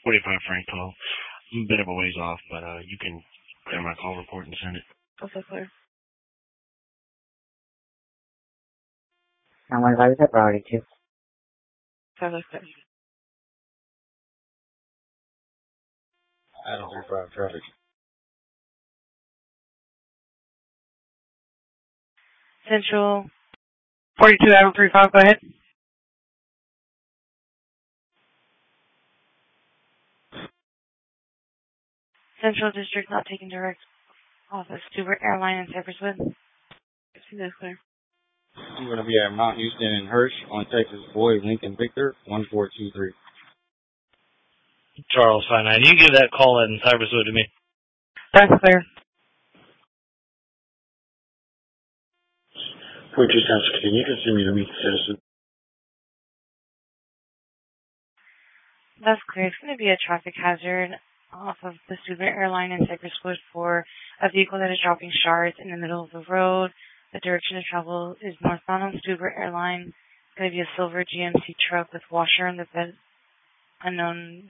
45 Frank 12. I'm a bit of a ways off, but you can clear my call report and send it. Also clear. I'm on Valley Priority 2. Also clear. Adam 35 traffic. Central 42 Adam 35, go ahead. Central District not taking direct office. Stewart Airline and Cypresswood. That's clear. I'm going to be at Mount Houston and Hirsch on Texas Boyd Lincoln Victor 1423. Charles 59. You give that call in Cypresswood to me. That's clear. 42 Sounds 16. You can send me to meet the citizen. That's clear. It's going to be a traffic hazard off of the Stewart Airline in Cypresswood for a vehicle that is dropping shards in the middle of the road. The direction of travel is northbound on Stewart Airline. It's going to be a silver GMC truck with washer in the bed. Unknown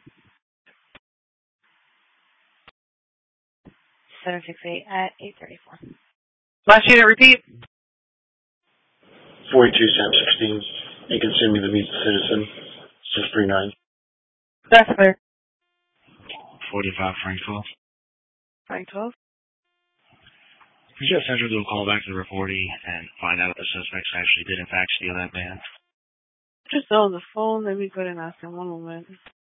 768 at 834. Last unit, repeat. 42 Sounds 16. You can send me to meet the citizen. 639. That's clear. 45 Frank 12. Frank 12. Could you have Central do a call back to the reporting and find out if the suspects actually did in fact steal that van? Just on the phone. Let me go ahead and ask him. One moment.